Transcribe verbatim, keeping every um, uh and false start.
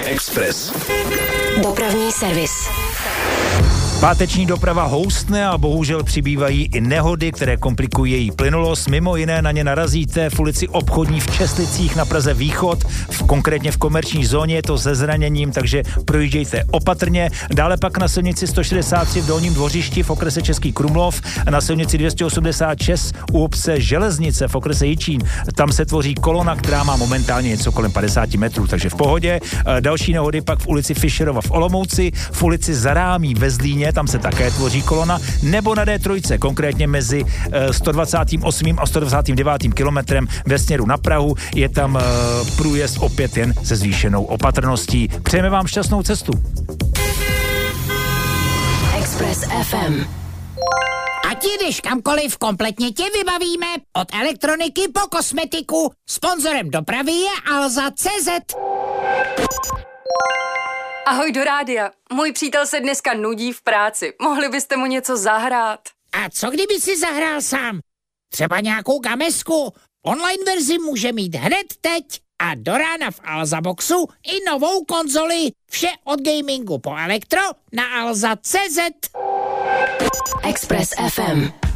Express. Dopravní servis. Páteční doprava houstne a bohužel přibývají i nehody, které komplikují její plynulost. Mimo jiné na ně narazíte v ulici Obchodní v Česlicích na Praze Východ, v, konkrétně v komerční zóně, je to se zraněním, takže projíždějte opatrně. Dále pak na silnici sto šedesát tři v Dolním Dvořišti v okrese Český Krumlov, na silnici dvě stě osmdesát šest u obce Železnice v okrese Jičín. Tam se tvoří kolona, která má momentálně něco kolem padesát metrů, takže v pohodě. Další nehody pak v ulici Fischerova v Olomouci, v ulici Zarámí ve Zlíně, tam se také tvoří kolona, nebo na D tři, konkrétně mezi sto dvacet osm a sto dvacet devět kilometrem ve směru na Prahu, je tam uh, průjezd opět jen se zvýšenou opatrností. Přejeme vám šťastnou cestu. Express F M. Ať jdeš kamkoliv, kompletně tě vybavíme. Od elektroniky po kosmetiku. Sponzorem dopravy je Alza tečka cé zet. Ahoj do rádia. Můj přítel se dneska nudí v práci. Mohli byste mu něco zahrát? A co kdyby si zahrál sám? Třeba nějakou gamesku? Online verzi může mít hned teď. A do rána v Alza Boxu i novou konzoli. Vše od gamingu po elektro na alza tečka cé zet. Express F M.